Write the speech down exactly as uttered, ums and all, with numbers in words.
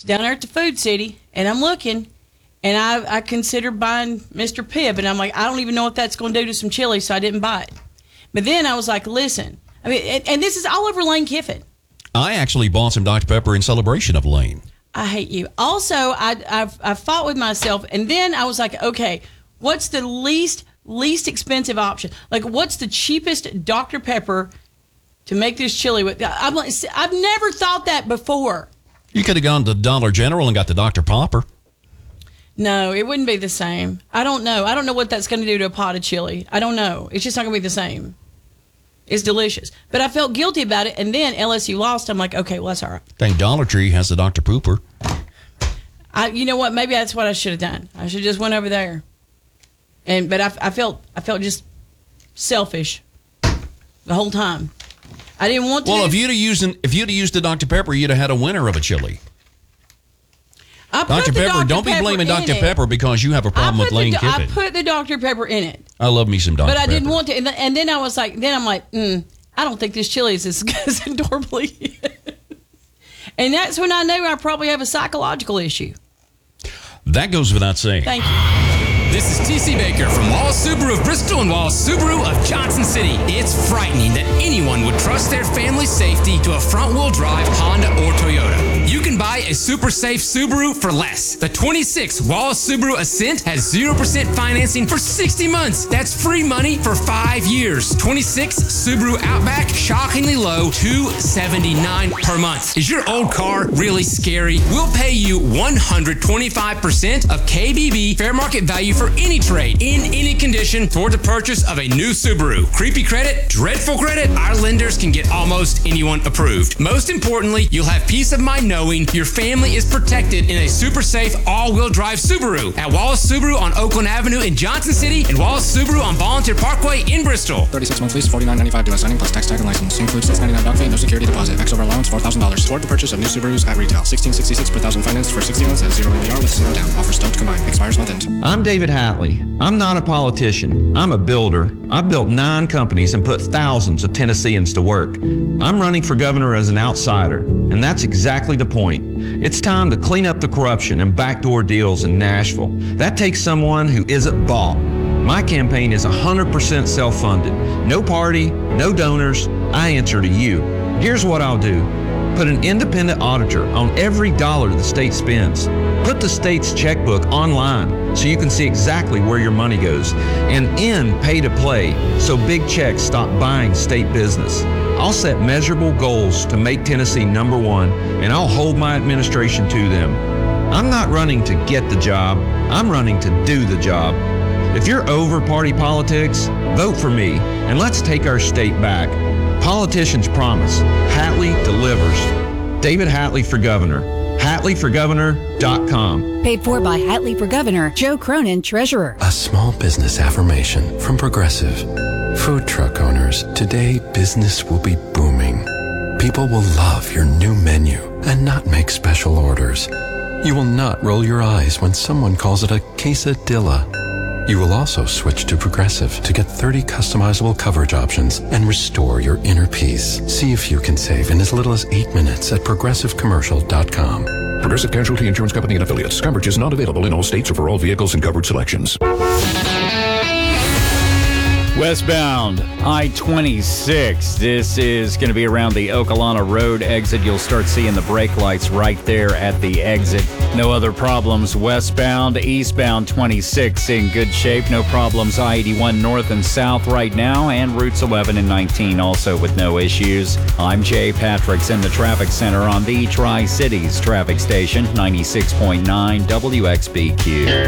It's down there at the Food City, and I'm looking, and I, I considered buying Mister Pibb, and I'm like, I don't even know what that's going to do to some chili, so I didn't buy it. But then I was like, listen, I mean, and, and this is all over Lane Kiffin. I actually bought some Doctor Pepper in celebration of Lane. I hate you. Also, I I've, I fought with myself, and then I was like, okay, what's the least least expensive option? Like, what's the cheapest Doctor Pepper to make this chili with? I'm like, I've never thought that before. You could have gone to Dollar General and got the Doctor Popper. No, it wouldn't be the same. I don't know. I don't know what that's going to do to a pot of chili. I don't know. It's just not going to be the same. It's delicious. But I felt guilty about it, and then L S U lost. I'm like, okay, well, that's all right. I think Dollar Tree has the Doctor Pooper. I, you know what? Maybe that's what I should have done. I should have just went over there. And But I, I felt I felt just selfish the whole time. I didn't want to. Well, if you'd have used an, if you'd have used the Doctor Pepper, you'd have had a winner of a chili. Doctor Pepper, Doctor don't be Pepper blaming Doctor it. Pepper because you have a problem with Lane the, Kiffin. I put the Doctor Pepper in it. I love me some Doctor But I Pepper. didn't want to. And, the, and then I was like, then I'm like, mm, I don't think this chili is as good as Dorbley. And that's when I knew I probably have a psychological issue. That goes without saying. Thank you. This is T C Baker from Wallace Subaru of Bristol and Wallace Subaru of Johnson City. It's frightening that anyone would trust their family's safety to a front-wheel drive Honda or Toyota. You can buy a super safe Subaru for less. The twenty-six Wallace Subaru Ascent has zero percent financing for sixty months. That's free money for five years. twenty-six Subaru Outback, shockingly low, two seventy-nine per month. Is your old car really scary? We'll pay you one hundred twenty-five percent of K B B fair market value for any trade in any condition toward the purchase of a new Subaru. Creepy credit, dreadful credit, our lenders can get almost anyone approved. Most importantly, you'll have peace of mind knowing your family is protected in a super safe all-wheel drive Subaru at Wallace Subaru on Oakland Avenue in Johnson City and Wallace Subaru on Volunteer Parkway in Bristol. thirty-six month lease, forty-nine ninety-five due outstanding plus tax, tag, and license. Includes six ninety-nine down fee, no security deposit. X over allowance, four thousand dollars. Toward the purchase of new Subarus at retail. sixteen sixty-six per thousand financed for sixty months at zero A P R with zero down. Offers don't combine. Expires month end. I'm David Hatley. I'm not a politician. I'm a builder. I've built nine companies and put thousands of Tennesseans to work. I'm running for governor as an outsider, and that's exactly the point. It's time to clean up the corruption and backdoor deals in Nashville. That takes someone who isn't bought. My campaign is one hundred percent self-funded. No party, no donors. I answer to you. Here's what I'll do. Put an independent auditor on every dollar the state spends. Put the state's checkbook online so you can see exactly where your money goes. And end pay to play so big checks stop buying state business. I'll set measurable goals to make Tennessee number one, and I'll hold my administration to them. I'm not running to get the job. I'm running to do the job. If you're over party politics, vote for me, and let's take our state back. Politicians promise. Hatley delivers. David Hatley for governor. Hatley for governor dot com. Paid for by Hatley for Governor, Joe Cronin, Treasurer. A small business affirmation from Progressive. Food truck owners, today business will be booming. People will love your new menu and not make special orders. You will not roll your eyes when someone calls it a quesadilla. You will also switch to Progressive to get thirty customizable coverage options and restore your inner peace. See if you can save in as little as eight minutes at progressive commercial dot com. Progressive Casualty Insurance Company and Affiliates. Coverage is not available in all states or for all vehicles and covered selections. Westbound I twenty-six. This is going to be around the Okalana Road exit. You'll start seeing the brake lights right there at the exit. No other problems westbound. Eastbound twenty-six in good shape. No problems I eighty-one north and south right now. And routes eleven and nineteen also with no issues. I'm Jay Patrick's in the traffic center on the Tri-Cities traffic station, ninety-six point nine W X B Q.